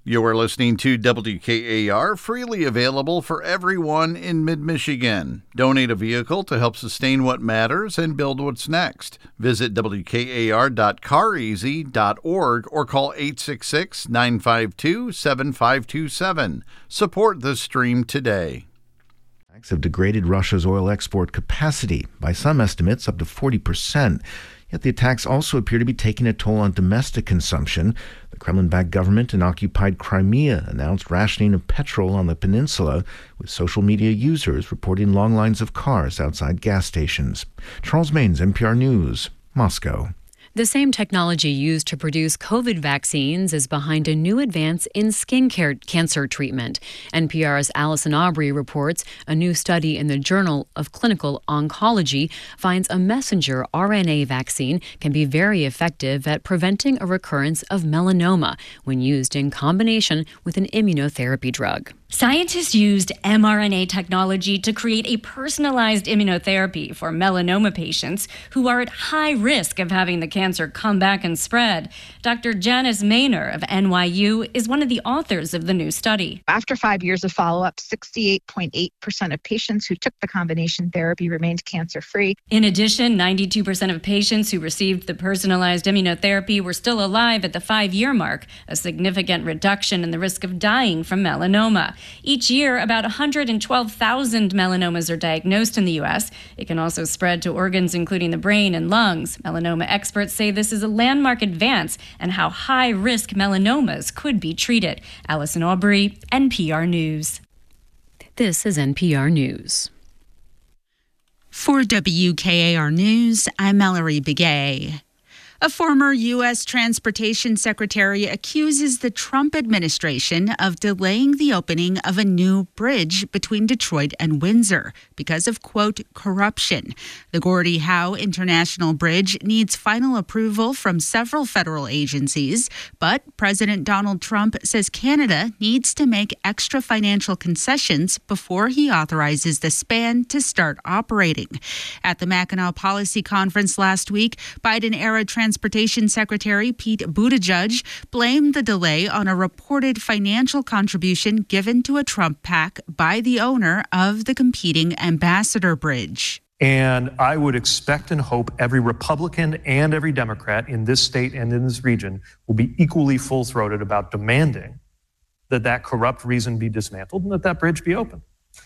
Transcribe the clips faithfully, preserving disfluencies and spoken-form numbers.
You are listening to W K A R, freely available for everyone in mid-Michigan. Donate a vehicle to help sustain what matters and build what's next. Visit W K A R dot car easy dot org or call eight six six, nine five two, seven five two seven. Support the stream today. Have degraded Russia's oil export capacity, by some estimates up to forty percent. Yet the attacks also appear to be taking a toll on domestic consumption. The Kremlin-backed government in occupied Crimea announced rationing of petrol on the peninsula, with social media users reporting long lines of cars outside gas stations. Charles Maines, N P R News, Moscow. The same technology used to produce COVID vaccines is behind a new advance in skin care cancer treatment. N P R's Allison Aubrey reports a new study in the Journal of Clinical Oncology finds a messenger R N A vaccine can be very effective at preventing a recurrence of melanoma when used in combination with an immunotherapy drug. Scientists used mRNA technology to create a personalized immunotherapy for melanoma patients who are at high risk of having the cancer come back and spread. Doctor Janice Maynor of N Y U is one of the authors of the new study. After five years of follow-up, sixty-eight point eight percent of patients who took the combination therapy remained cancer-free. In addition, ninety-two percent of patients who received the personalized immunotherapy were still alive at the five-year mark, a significant reduction in the risk of dying from melanoma. Each year, about one hundred twelve thousand melanomas are diagnosed in the U S. It can also spread to organs including the brain and lungs. Melanoma experts say this is a landmark advance and how high-risk melanomas could be treated. Allison Aubrey, N P R News. This is N P R News. For W K A R News, I'm Mallory Begay. A former U S Transportation Secretary accuses the Trump administration of delaying the opening of a new bridge between Detroit and Windsor because of, quote, corruption. The Gordie Howe International Bridge needs final approval from several federal agencies, but President Donald Trump says Canada needs to make extra financial concessions before he authorizes the span to start operating. At the Mackinac Policy Conference last week, Biden-era Transportation Transportation Secretary Pete Buttigieg blamed the delay on a reported financial contribution given to a Trump PAC by the owner of the competing Ambassador Bridge. And I would expect and hope every Republican and every Democrat in this state and in this region will be equally full-throated about demanding that that corrupt reason be dismantled and that that bridge be open.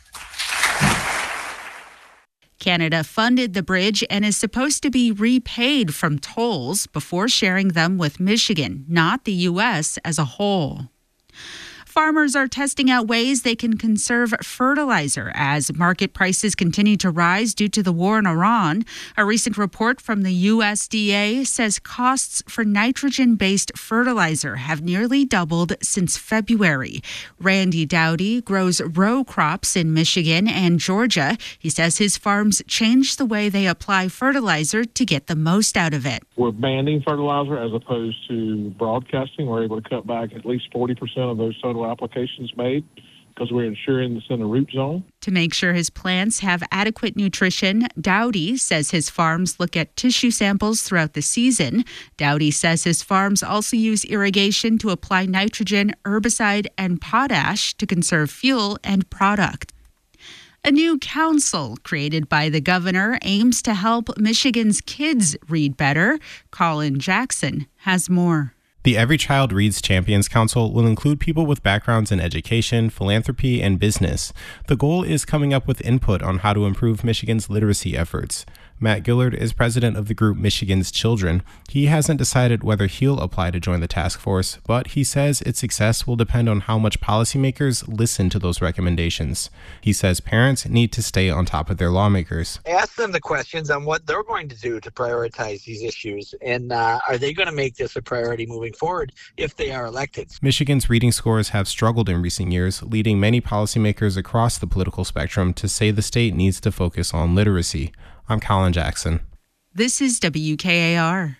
Canada funded the bridge and is supposed to be repaid from tolls before sharing them with Michigan, not the U S as a whole. Farmers are testing out ways they can conserve fertilizer as market prices continue to rise due to the war in Iran. A recent report from the U S D A says costs for nitrogen-based fertilizer have nearly doubled since February. Randy Dowdy grows row crops in Michigan and Georgia. He says his farms changed the way they apply fertilizer to get the most out of it. We're banning fertilizer as opposed to broadcasting. We're able to cut back at least forty percent of those total applications made because we're ensuring it's in the root zone. To make sure his plants have adequate nutrition, Dowdy says his farms look at tissue samples throughout the season. Dowdy says his farms also use irrigation to apply nitrogen, herbicide, and potash to conserve fuel and product. A new council created by the governor aims to help Michigan's kids read better. Colin Jackson has more. The Every Child Reads Champions Council will include people with backgrounds in education, philanthropy, and business. The goal is coming up with input on how to improve Michigan's literacy efforts. Matt Gillard is president of the group Michigan's Children. He hasn't decided whether he'll apply to join the task force, but he says its success will depend on how much policymakers listen to those recommendations. He says parents need to stay on top of their lawmakers. Ask them the questions on what they're going to do to prioritize these issues, and uh, are they going to make this a priority moving forward if they are elected? Michigan's reading scores have struggled in recent years, leading many policymakers across the political spectrum to say the state needs to focus on literacy. I'm Colin Jackson. This is W K A R.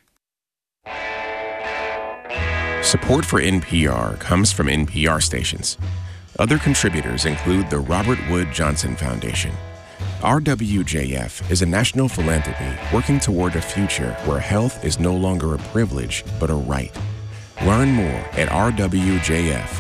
Support for N P R comes from N P R stations. Other contributors include the Robert Wood Johnson Foundation. R W J F is a national philanthropy working toward a future where health is no longer a privilege, but a right. Learn more at r w j f